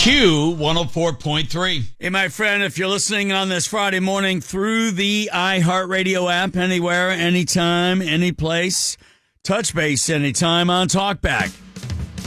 Q104.3. Hey, my friend, if you're listening on this Friday morning through the iHeartRadio app, anywhere, anytime, any place, touch base anytime on Talkback.